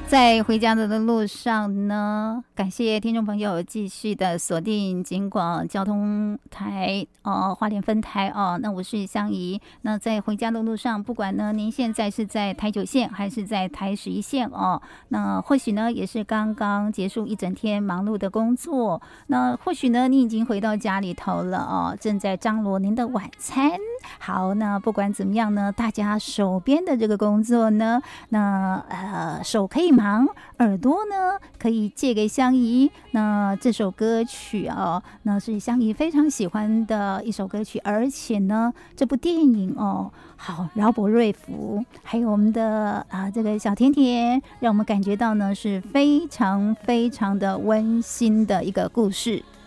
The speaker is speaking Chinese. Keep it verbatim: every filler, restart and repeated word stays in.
在回家的路上呢，感谢听众朋友继续的锁定警广交通台哦，花莲分台哦。那我是香怡。那在回家的路上，不管呢您现在是在台九线还是在台十一线哦，那或许呢也是刚刚结束一整天忙碌的工作，那或许呢你已经回到家里头了哦，正在张罗您的晚餐。好，那不管怎么样呢，大家手边的这个工作呢，那呃手可以忙，耳朵呢可以借给香怡。那这首歌曲哦，那是香怡非常喜欢的一首歌曲，而且呢这部电影哦，好，饶伯瑞福还有我们的啊这个小甜甜，让我们感觉到呢是非常非常的温馨的一个故事。